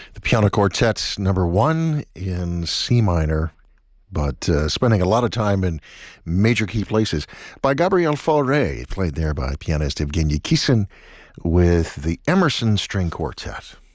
The Piano Quartet, number one in C minor, but spending a lot of time in major key places. By Gabriel Fauré, played there by pianist Evgeny Kissin with the Emerson String Quartet.